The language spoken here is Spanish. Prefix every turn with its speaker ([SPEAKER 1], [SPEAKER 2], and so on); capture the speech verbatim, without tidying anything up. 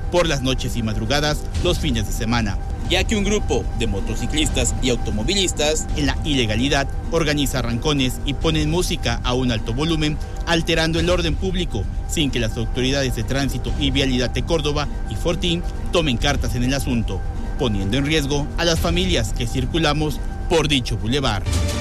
[SPEAKER 1] por las noches y madrugadas los fines de semana, ya que un grupo de motociclistas y automovilistas en la ilegalidad organiza arrancones y ponen música a un alto volumen, alterando el orden público, sin que las autoridades de tránsito y vialidad de Córdoba y Fortín tomen cartas en el asunto, poniendo en riesgo a las familias que circulamos por dicho bulevar.